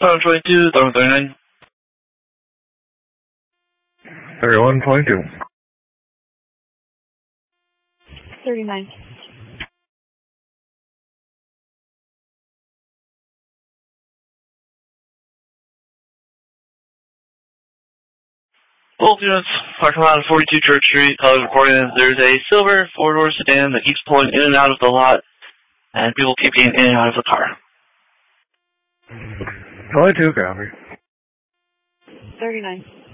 22, 39. 3122. 39. Both units, parking lot at 42 Church Street. Call recording is there's a silver four-door sedan that keeps pulling in and out of the lot, and people keep getting in and out of the car. 22, copy. 39.